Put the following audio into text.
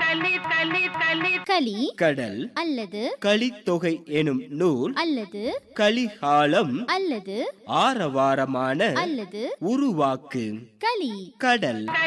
களி கடல் அல்லது களித்தொகை எனும் நூல் அல்லது கலிகாலம் அல்லது ஆரவாரமான அல்லது உருவாக்கு களி கடல்